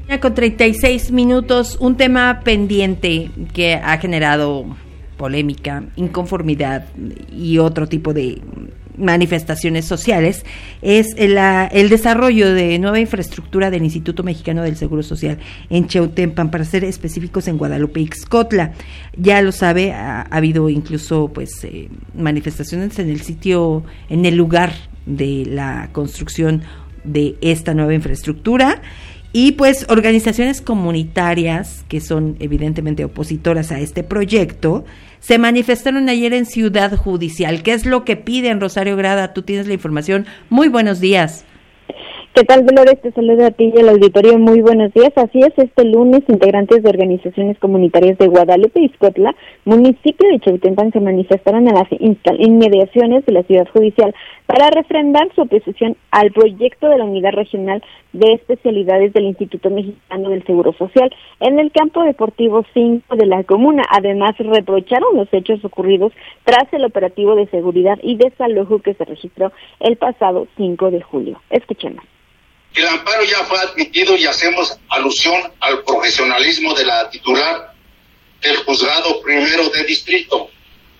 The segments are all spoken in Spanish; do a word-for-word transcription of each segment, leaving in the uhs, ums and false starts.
Con treinta y seis minutos, un tema pendiente que ha generado polémica, inconformidad y otro tipo de manifestaciones sociales es el, el desarrollo de nueva infraestructura del Instituto Mexicano del Seguro Social en Cheutempan, para ser específicos en Guadalupe Ixcotla. Ya lo sabe, ha, ha habido incluso pues eh, manifestaciones en el sitio, en el lugar de la construcción de esta nueva infraestructura. Y pues organizaciones comunitarias que son evidentemente opositoras a este proyecto se manifestaron ayer en Ciudad Judicial. ¿Qué es lo que piden, Rosario Grada? Tú tienes la información. Muy buenos días. ¿Qué tal, Dolores? Te saludo a ti y al auditorio. Muy buenos días. Así es, este lunes, integrantes de organizaciones comunitarias de Guadalupe Ixcotla, municipio de Cheutempan, se manifestaron en las inmediaciones de la Ciudad Judicial para refrendar su oposición al proyecto de la Unidad Regional de Especialidades del Instituto Mexicano del Seguro Social en el campo deportivo cinco de la comuna. Además, reprocharon los hechos ocurridos tras el operativo de seguridad y desalojo que se registró el pasado cinco de julio. Escuchemos. El amparo ya fue admitido y hacemos alusión al profesionalismo de la titular del juzgado primero de distrito,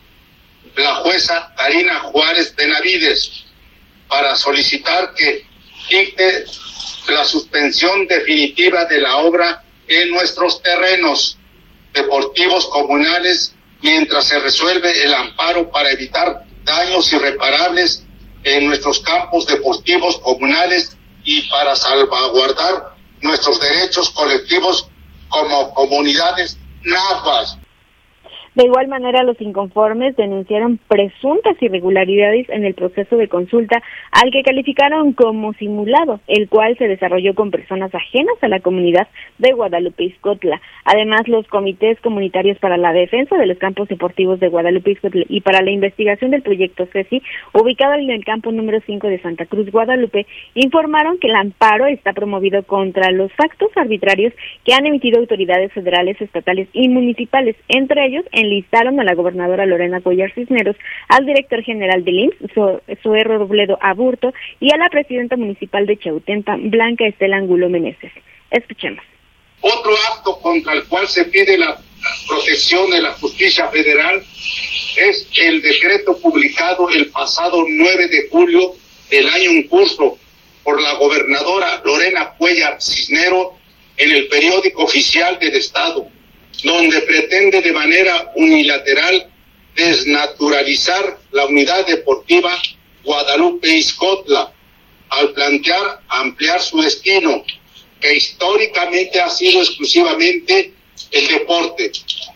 la jueza Karina Juárez Benavides, para solicitar que dicte la suspensión definitiva de la obra en nuestros terrenos deportivos comunales mientras se resuelve el amparo para evitar daños irreparables en nuestros campos deportivos comunales y para salvaguardar nuestros derechos colectivos como comunidades nahuas. De igual manera, los inconformes denunciaron presuntas irregularidades en el proceso de consulta, al que calificaron como simulado, el cual se desarrolló con personas ajenas a la comunidad de Guadalupe Ixcotla. Además, los comités comunitarios para la defensa de los campos deportivos de Guadalupe Ixcotla y para la investigación del proyecto CECI, ubicado en el campo número cinco de Santa Cruz, Guadalupe, informaron que el amparo está promovido contra los actos arbitrarios que han emitido autoridades federales, estatales y municipales. Entre ellos, enlistaron a la gobernadora Lorena Cuellar Cisneros, al director general del I M S S, Zoé Robledo Aburto, y a la presidenta municipal de Cheutempan, Blanca Estela Angulo Meneses. Escuchemos. Otro acto contra el cual se pide la protección de la justicia federal es el decreto publicado el pasado nueve de julio del año en curso por la gobernadora Lorena Cuellar Cisneros en el periódico oficial del Estado, donde pretende de manera unilateral desnaturalizar la unidad deportiva Guadalupe Ixcotla, al plantear ampliar su destino, que históricamente ha sido exclusivamente el deporte.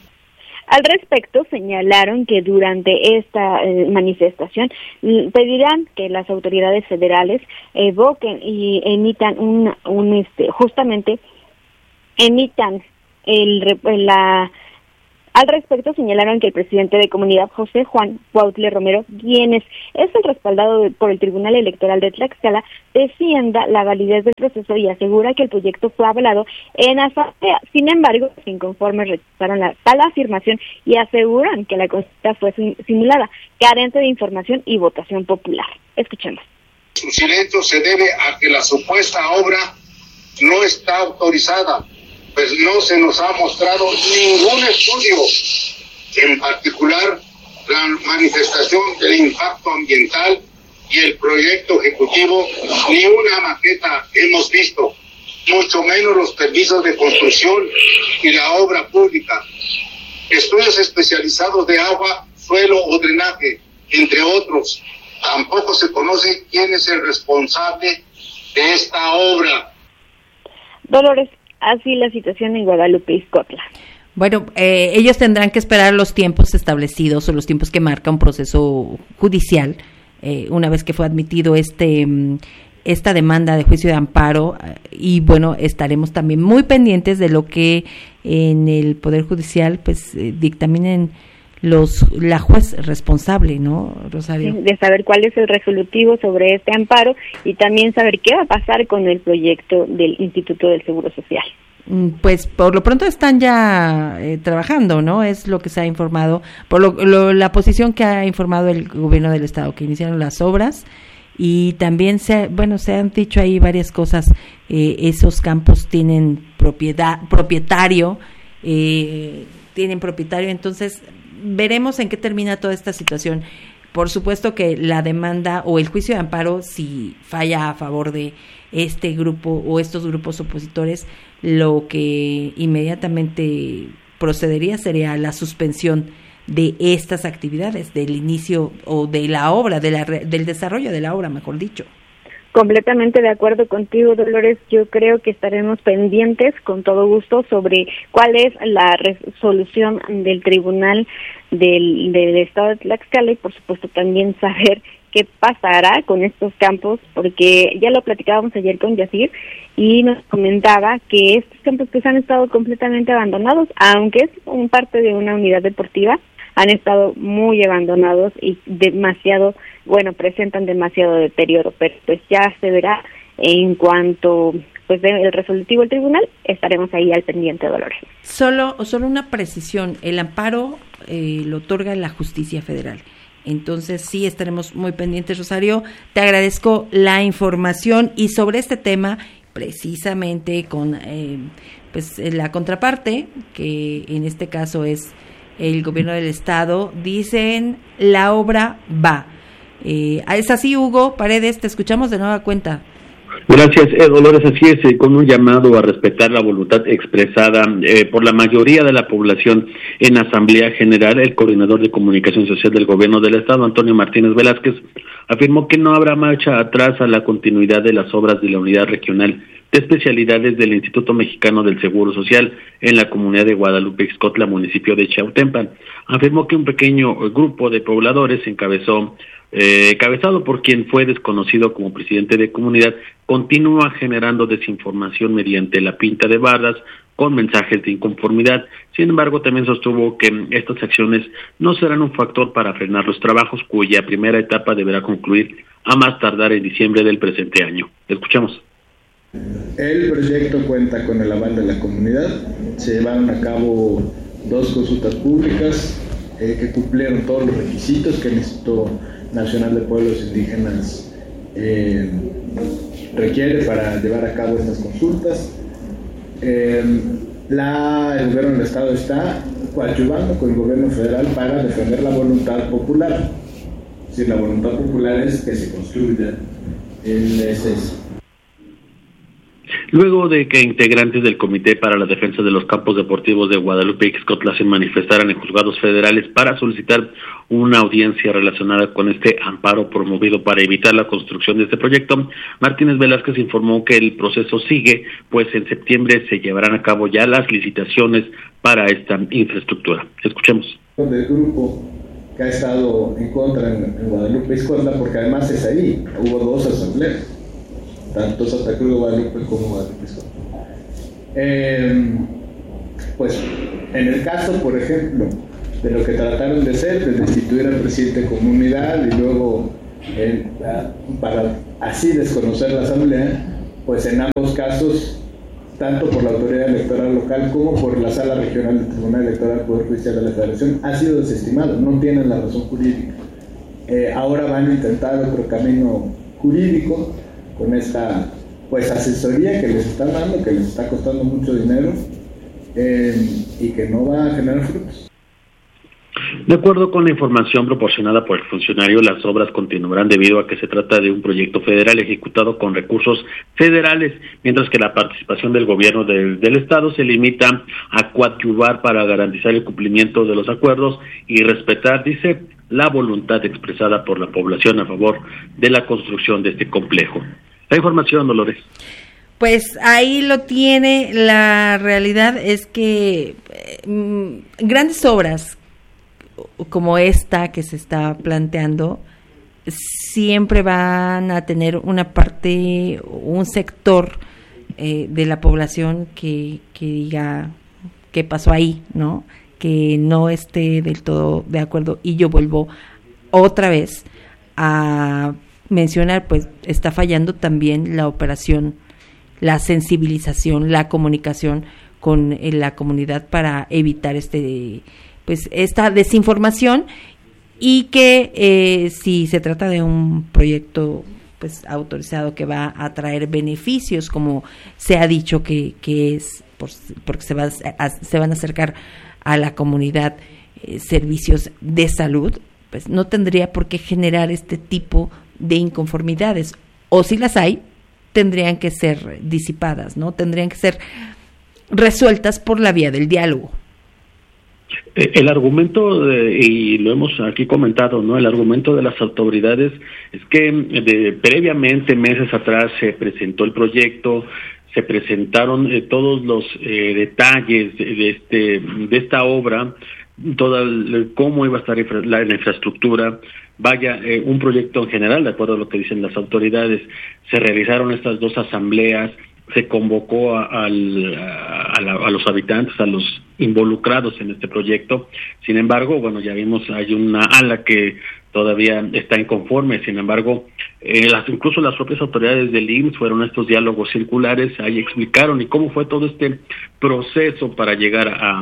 Al respecto, señalaron que durante esta eh, manifestación pedirán que las autoridades federales evoquen y emitan un, un este, justamente emitan El, la, al respecto, señalaron que el presidente de comunidad, José Juan Cuautle Romero, quienes es el respaldado de, por el Tribunal Electoral de Tlaxcala, defienda la validez del proceso y asegura que el proyecto fue avalado en asamblea. Sin embargo, los inconformes rechazaron la tal afirmación y aseguran que la consulta fue simulada, carente de información y votación popular. Escuchemos. Su silencio se debe a que la supuesta obra no está autorizada, pues no se nos ha mostrado ningún estudio, en particular la manifestación del impacto ambiental y el proyecto ejecutivo, ni una maqueta hemos visto, mucho menos los permisos de construcción y la obra pública, estudios especializados de agua, suelo o drenaje, entre otros. Tampoco se conoce quién es el responsable de esta obra. Dolores, así la situación en Guadalupe Ixcotla. Bueno, eh, ellos tendrán que esperar los tiempos establecidos o los tiempos que marca un proceso judicial, eh, una vez que fue admitido este esta demanda de juicio de amparo, y bueno, estaremos también muy pendientes de lo que en el Poder Judicial pues eh, dictaminen los la juez responsable, ¿no, Rosario? Sí, de saber cuál es el resolutivo sobre este amparo y también saber qué va a pasar con el proyecto del Instituto del Seguro Social. Pues por lo pronto están ya eh, trabajando, ¿no? Es lo que se ha informado, por lo, lo, la posición que ha informado el gobierno del estado, que iniciaron las obras y también se, bueno, se han dicho ahí varias cosas. Eh, esos campos tienen propiedad, propietario, eh, tienen propietario, entonces veremos en qué termina toda esta situación. Por supuesto que la demanda o el juicio de amparo, si falla a favor de este grupo o estos grupos opositores, lo que inmediatamente procedería sería la suspensión de estas actividades, del inicio o de la obra, de la, del desarrollo de la obra, mejor dicho. Completamente de acuerdo contigo, Dolores. Yo creo que estaremos pendientes con todo gusto sobre cuál es la resolución del Tribunal del, del Estado de Tlaxcala y, por supuesto, también saber qué pasará con estos campos, porque ya lo platicábamos ayer con Yacir y nos comentaba que estos campos pues han estado completamente abandonados, aunque es un parte de una unidad deportiva, han estado muy abandonados y demasiado, bueno, presentan demasiado deterioro, pero pues ya se verá en cuanto pues dé el resolutivo del tribunal, estaremos ahí al pendiente, Dolores. Solo, solo una precisión, el amparo eh, lo otorga la Justicia Federal. Entonces sí estaremos muy pendientes, Rosario. Te agradezco la información y sobre este tema, precisamente con eh, pues la contraparte, que en este caso es el gobierno del estado, dicen la obra va. Eh, ¿Es así, Hugo Paredes? Te escuchamos de nueva cuenta. Gracias, eh, Dolores, así es, eh, con un llamado a respetar la voluntad expresada eh, por la mayoría de la población en Asamblea General. El coordinador de comunicación social del gobierno del estado, Antonio Martínez Velázquez, afirmó que no habrá marcha atrás a la continuidad de las obras de la unidad regional de especialidades del Instituto Mexicano del Seguro Social en la comunidad de Guadalupe Ixcotla, municipio de Chautempan. Afirmó que un pequeño grupo de pobladores encabezó Eh, cabezado por quien fue desconocido como presidente de comunidad, continúa generando desinformación mediante la pinta de bardas con mensajes de inconformidad. Sin embargo, también sostuvo que estas acciones no serán un factor para frenar los trabajos, cuya primera etapa deberá concluir a más tardar en diciembre del presente año. Escuchamos. El proyecto cuenta con el aval de la comunidad. Se llevaron a cabo dos consultas públicas eh, que cumplieron todos los requisitos que el Instituto Nacional de Pueblos Indígenas eh, requiere para llevar a cabo estas consultas. Eh, la, el gobierno del estado está coadyuvando con el gobierno federal para defender la voluntad popular. Es decir, la voluntad popular es que se construya el S S. Luego de que integrantes del Comité para la Defensa de los Campos Deportivos de Guadalupe Ixcotla se manifestaran en juzgados federales para solicitar una audiencia relacionada con este amparo promovido para evitar la construcción de este proyecto, Martínez Velázquez informó que el proceso sigue, pues en septiembre se llevarán a cabo ya las licitaciones para esta infraestructura. Escuchemos. Del grupo que ha estado en contra en, en Guadalupe Ixcotla, porque además es ahí, hubo dos asambleas, tanto Santa Cruz de Guadalupe como Guadalupe Ixcotla. Eh, pues en el caso, por ejemplo, de lo que trataron de hacer, de destituir al presidente de comunidad y luego eh, para así desconocer la asamblea, pues en ambos casos, tanto por la autoridad electoral local como por la sala regional del Tribunal Electoral Poder Judicial de la Federación, ha sido desestimado, no tienen la razón jurídica. Eh, ahora van a intentar otro camino jurídico con esta pues asesoría que les están dando, que les está costando mucho dinero eh, y que no va a generar frutos. De acuerdo con la información proporcionada por el funcionario, las obras continuarán debido a que se trata de un proyecto federal ejecutado con recursos federales, mientras que la participación del gobierno del, del estado se limita a coadyuvar para garantizar el cumplimiento de los acuerdos y respetar, dice, la voluntad expresada por la población a favor de la construcción de este complejo. La información, Dolores. Pues ahí lo tiene. La realidad es que eh, grandes obras como esta que se está planteando siempre van a tener una parte, un sector eh, de la población que, que diga qué pasó ahí, ¿no? Que no esté del todo de acuerdo. Y yo vuelvo otra vez a mencionar, pues está fallando también la operación, la sensibilización, la comunicación con eh, la comunidad para evitar este pues esta desinformación y que eh, si se trata de un proyecto pues ha autorizado que va a traer beneficios, como se ha dicho que, que es, por, porque se, va a, se van a acercar a la comunidad eh, servicios de salud, pues no tendría por qué generar este tipo de inconformidades, o si las hay, tendrían que ser disipadas, ¿no? Tendrían que ser resueltas por la vía del diálogo. El argumento, de, y lo hemos aquí comentado, ¿no? El argumento de las autoridades es que de, previamente, meses atrás, se presentó el proyecto, se presentaron eh, todos los eh, detalles de, de este de esta obra, toda el, cómo iba a estar infra, la, la infraestructura, vaya, eh, un proyecto en general, de acuerdo a lo que dicen las autoridades. Se realizaron estas dos asambleas, se convocó a, al, a, la, a los habitantes, a los involucrados en este proyecto. Sin embargo, bueno, ya vimos, hay una ala que todavía está inconforme. Sin embargo, eh, las, incluso las propias autoridades del I M S S fueron a estos diálogos circulares, ahí explicaron y cómo fue todo este proceso para llegar a,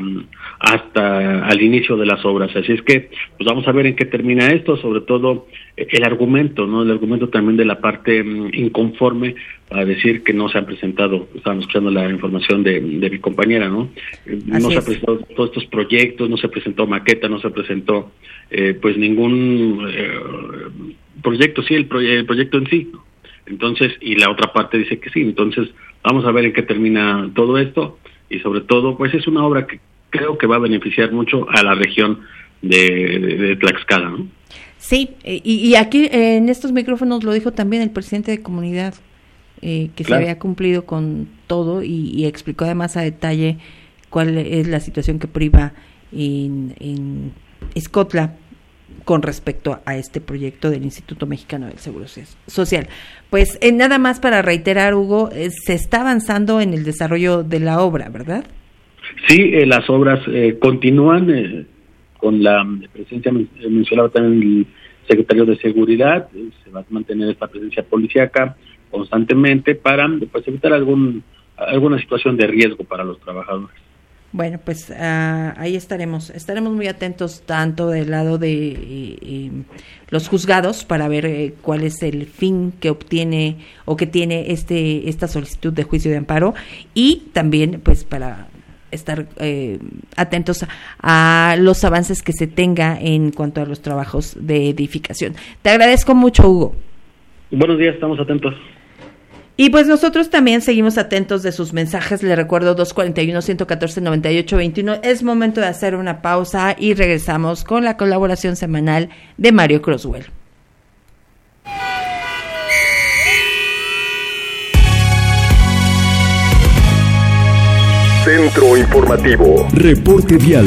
hasta al inicio de las obras. Así es que, pues vamos a ver en qué termina esto, sobre todo eh, el argumento, ¿no? El argumento también de la parte um, inconforme, para decir que no se han presentado, estábamos escuchando la información de, de mi compañera, ¿no? Así no se han presentado todos estos proyectos, no se presentó maqueta, no se presentó eh, pues ningún eh, proyecto, sí, el, proye- el proyecto en sí. Entonces, y la otra parte dice que sí. Entonces, vamos a ver en qué termina todo esto, y sobre todo, pues es una obra que creo que va a beneficiar mucho a la región de, de, de Tlaxcala, ¿no? Sí, y, y aquí eh, en estos micrófonos lo dijo también el presidente de comunidad, eh, que claro, se había cumplido con todo, y, y explicó además a detalle cuál es la situación que priva en, en Xcotla con respecto a este proyecto del Instituto Mexicano del Seguro Social. Pues eh, nada más para reiterar, Hugo, eh, se está avanzando en el desarrollo de la obra, ¿verdad? Sí, eh, las obras eh, continúan eh, con la presencia, eh, mencionaba también el secretario de Seguridad, eh, se va a mantener esta presencia policíaca constantemente para pues, evitar algún alguna situación de riesgo para los trabajadores. Bueno, pues uh, ahí estaremos, estaremos muy atentos tanto del lado de eh, eh, los juzgados para ver eh, cuál es el fin que obtiene o que tiene este esta solicitud de juicio de amparo, y también pues para estar eh, atentos a, a los avances que se tenga en cuanto a los trabajos de edificación. Te agradezco mucho, Hugo. Buenos días, estamos atentos. Y pues nosotros también seguimos atentos de sus mensajes. Le recuerdo dos cuarenta y uno, ciento catorce, noventa y ocho veintiuno. Es momento de hacer una pausa y regresamos con la colaboración semanal de Mario Croswell. Centro Informativo. Reporte vial.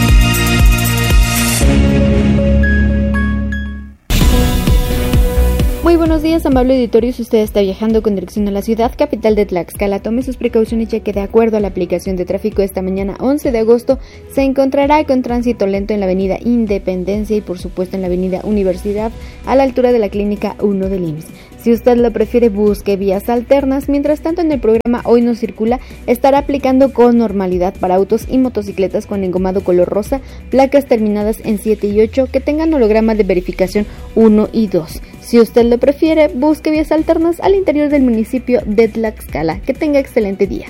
Muy buenos días, amable auditorio. Si usted está viajando con dirección a la ciudad capital de Tlaxcala, tome sus precauciones, ya que de acuerdo a la aplicación de tráfico esta mañana once de agosto se encontrará con tránsito lento en la avenida Independencia y por supuesto en la avenida Universidad a la altura de la clínica uno del I M S S. Si usted lo prefiere, busque vías alternas. Mientras tanto, en el programa Hoy No Circula estará aplicando con normalidad para autos y motocicletas con engomado color rosa, placas terminadas en siete y ocho que tengan holograma de verificación uno y dos. Si usted lo prefiere, busque vías alternas al interior del municipio de Tlaxcala. Que tenga excelente día.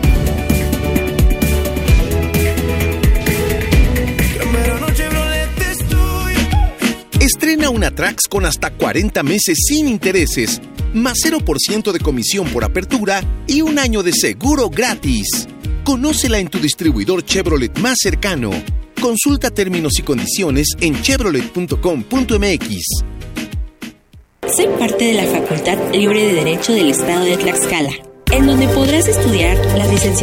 Estrena una Trax con hasta cuarenta meses sin intereses, más cero por ciento de comisión por apertura y un año de seguro gratis. Conócela en tu distribuidor Chevrolet más cercano. Consulta términos y condiciones en chevrolet punto com punto m x. Soy parte de la Facultad Libre de Derecho del Estado de Tlaxcala, en donde podrás estudiar la licenciatura